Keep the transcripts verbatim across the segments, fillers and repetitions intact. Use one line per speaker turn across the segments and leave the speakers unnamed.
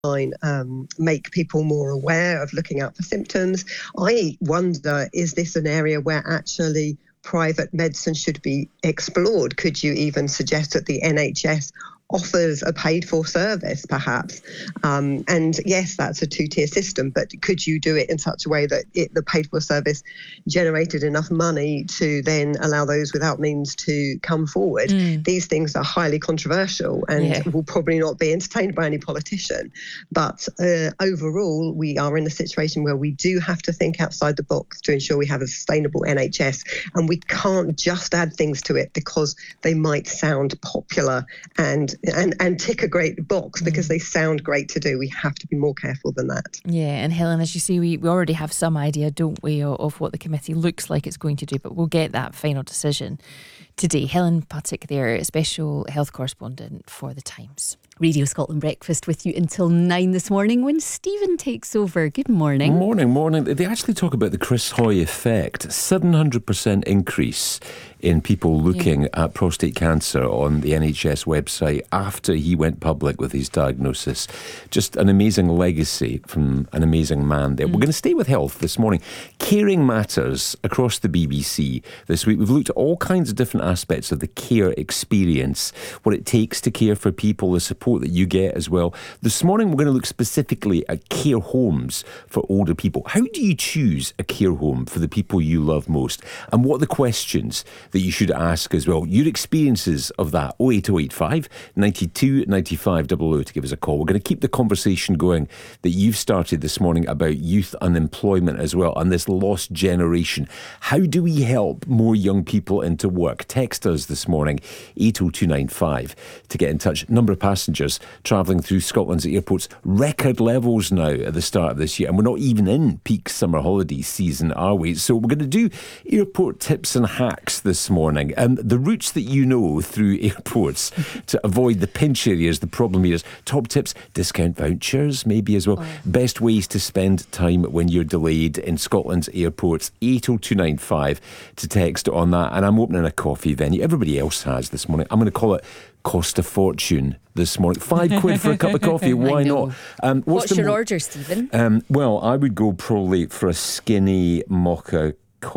Um, make people more aware of looking out for symptoms. I wonder, is this an area where actually private medicine should be explored? Could you even suggest that the N H S offers a paid-for service, perhaps? Um, and yes, that's a two-tier system, but could you do it in such a way that it, the paid-for service generated enough money to then allow those without means to come forward? Mm. These things are highly controversial and yeah. will probably not be entertained by any politician. But uh, overall, we are in a situation where we do have to think outside the box to ensure we have a sustainable N H S, and we can't just add things to it because they might sound popular and And, and tick a great box because mm. they sound great to do. We have to be more careful than that.
Yeah, and Helen, as you see, we, we already have some idea, don't we, of, of what the committee looks like it's going to do, but we'll get that final decision today. Helen Partick there, special health correspondent for The Times.
Radio Scotland Breakfast with you until nine this morning when Stephen takes over. Good morning.
Morning, morning. They actually talk about the Chris Hoy effect. seven hundred percent increase in people looking yeah. at prostate cancer on the N H S website after he went public with his diagnosis. Just an amazing legacy from an amazing man there. Mm. We're going to stay with health this morning. Caring matters across the B B C this week. We've looked at all kinds of different aspects of the care experience, what it takes to care for people, the support that you get as well. This morning we're going to look specifically at care homes for older people. How do you choose a care home for the people you love most? And what are the questions that you should ask as well? Your experiences of that. oh eight oh eight five, nine two, nine five double oh to give us a call. We're going to keep the conversation going that you've started this morning about youth unemployment as well and this lost generation. How do we help more young people into work? Text us this morning, eight oh two nine five, to get in touch. Number of passengers travelling through Scotland's airports, record levels now at the start of this year, and we're not even in peak summer holiday season, are we? So we're going to do airport tips and hacks this morning, and the routes that you know through airports to avoid the pinch areas, the problem areas, top tips, discount vouchers maybe as well, oh. best ways to spend time when you're delayed in Scotland's airports. Eight oh two nine five to text on that. And I'm opening a coffee venue, everybody else has this morning. I'm going to call it Cost a Fortune this morning. Five quid for a cup of coffee, why not?
Um, what's what's your mo- order, Stephen?
Um, well, I would go probably for a skinny mocha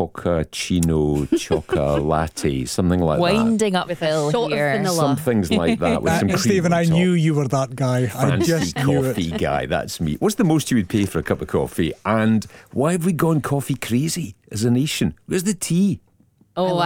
Coccacino choca latte, something like
Winding
that.
up with Phil
Shot
here.
of vanilla.
Some things like that with some cream.
Stephen, I knew you were that guy.
Fancy
I just knew
coffee
it.
guy, that's me. What's the most you would pay for a cup of coffee? And why have we gone coffee crazy as a nation? Where's the tea?
Oh,